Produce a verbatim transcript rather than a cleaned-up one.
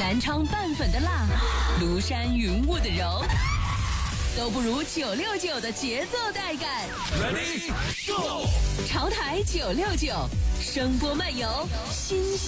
南昌拌粉的辣，庐山云雾的柔，都不如九六九的节奏带感。 Ready Go！ 潮台九六九，声波漫游，新。